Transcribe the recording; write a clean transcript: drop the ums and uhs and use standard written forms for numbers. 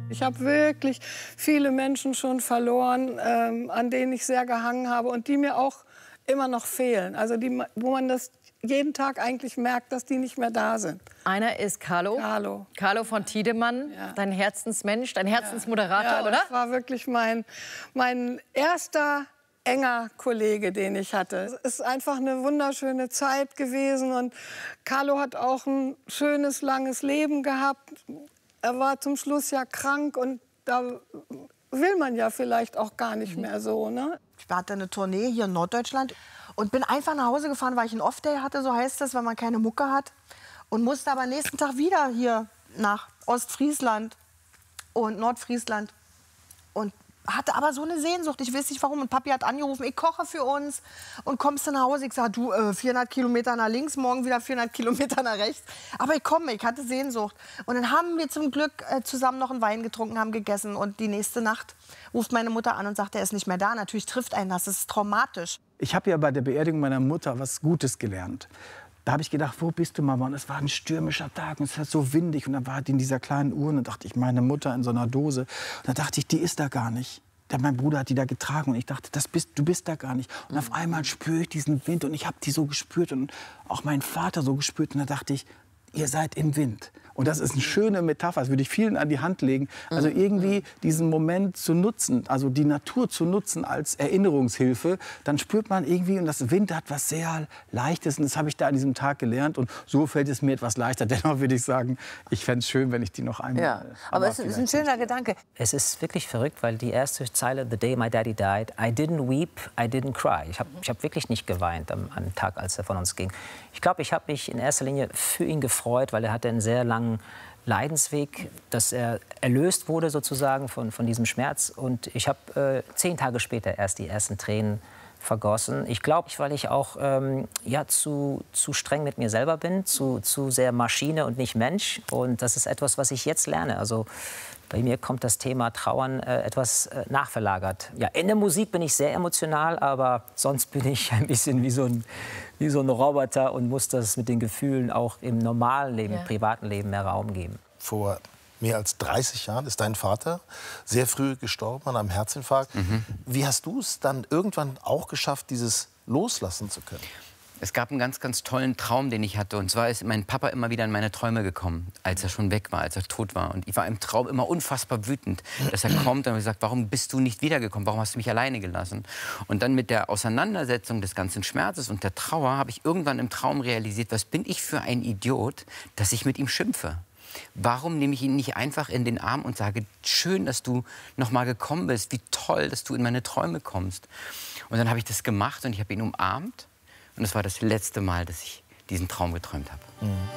Ich habe wirklich viele Menschen schon verloren, an denen ich sehr gehangen habe und die mir auch immer noch fehlen. Also die, wo man das jeden Tag eigentlich merkt, dass die nicht mehr da sind. Einer ist Carlo. Carlo von Tiedemann, dein Herzensmensch, dein Herzensmoderator, oder? Das war wirklich mein erster enger Kollege, den ich hatte. Es ist einfach eine wunderschöne Zeit gewesen und Carlo hat auch ein schönes, langes Leben gehabt. Er war zum Schluss ja krank und da will man ja vielleicht auch gar nicht mehr so, ne? Ich hatte eine Tournee hier in Norddeutschland und bin einfach nach Hause gefahren, weil ich einen Off-Day hatte, so heißt das, weil man keine Mucke hat. Und musste aber nächsten Tag wieder hier nach Ostfriesland und Nordfriesland. Und hatte aber so eine Sehnsucht, ich weiß nicht warum. Und Papi hat angerufen, ich koche für uns. Und kommst du nach Hause? Ich sage, du, 400 Kilometer nach links, morgen wieder 400 Kilometer nach rechts. Aber ich komme, ich hatte Sehnsucht. Und dann haben wir zum Glück zusammen noch einen Wein getrunken, haben gegessen. Und die nächste Nacht ruft meine Mutter an und sagt, er ist nicht mehr da. Natürlich trifft einen das, das ist traumatisch. Ich habe ja bei der Beerdigung meiner Mutter was Gutes gelernt. Da habe ich gedacht, wo bist du, Mama? Und es war ein stürmischer Tag und es war so windig. Und dann war die in dieser kleinen Urne, dachte ich, meine Mutter in so einer Dose. Und dann dachte ich, die ist da gar nicht. Mein Bruder hat die da getragen und ich dachte, du bist da gar nicht. Und auf einmal spüre ich diesen Wind und ich habe die so gespürt und auch meinen Vater so gespürt. Und da dachte ich, ihr seid im Wind. Und das ist eine schöne Metapher, das würde ich vielen an die Hand legen. Also irgendwie diesen Moment zu nutzen, also die Natur zu nutzen als Erinnerungshilfe, dann spürt man irgendwie, und das Wind hat was sehr Leichtes und das habe ich da an diesem Tag gelernt und so fällt es mir etwas leichter. Dennoch würde ich sagen, ich fände es schön, wenn ich die noch einmal... Ja, aber es ist ein schöner Gedanke. Es ist wirklich verrückt, weil die erste Zeile, The day my daddy died, I didn't weep, I didn't cry. Ich hab wirklich nicht geweint am Tag, als er von uns ging. Ich glaube, ich habe mich in erster Linie für ihn gefreut, weil er hatte einen sehr langen Leidensweg, dass er erlöst wurde sozusagen von diesem Schmerz. Und ich habe 10 Tage später erst die ersten Tränen vergossen. Ich glaube, weil ich auch zu streng mit mir selber bin, zu sehr Maschine und nicht Mensch. Und das ist etwas, was ich jetzt lerne. Also bei mir kommt das Thema Trauern etwas nachverlagert. Ja, in der Musik bin ich sehr emotional, aber sonst bin ich ein bisschen wie so ein Roboter und muss das mit den Gefühlen auch im normalen Leben, privaten Leben mehr Raum geben. Vor mehr als 30 Jahren ist dein Vater sehr früh gestorben an einem Herzinfarkt. Wie hast du es dann irgendwann auch geschafft, dieses loslassen zu können? Es gab einen ganz, ganz tollen Traum, den ich hatte. Und zwar ist mein Papa immer wieder in meine Träume gekommen, als er schon weg war, als er tot war. Und ich war im Traum immer unfassbar wütend, dass er kommt und gesagt, warum bist du nicht wiedergekommen? Warum hast du mich alleine gelassen? Und dann mit der Auseinandersetzung des ganzen Schmerzes und der Trauer habe ich irgendwann im Traum realisiert, was bin ich für ein Idiot, dass ich mit ihm schimpfe? Warum nehme ich ihn nicht einfach in den Arm und sage, schön, dass du noch mal gekommen bist, wie toll, dass du in meine Träume kommst? Und dann habe ich das gemacht und ich habe ihn umarmt. Und es war das letzte Mal, dass ich diesen Traum geträumt habe.